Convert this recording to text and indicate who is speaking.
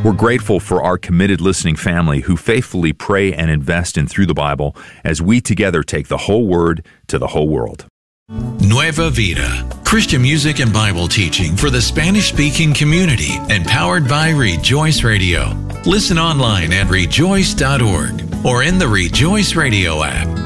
Speaker 1: We're grateful for our committed listening family who faithfully pray and invest in Through the Bible as we together take the whole Word to the whole world.
Speaker 2: Nueva Vida, Christian music and Bible teaching for the Spanish-speaking community, empowered by Rejoice Radio. Listen online at rejoice.org or in the Rejoice Radio app.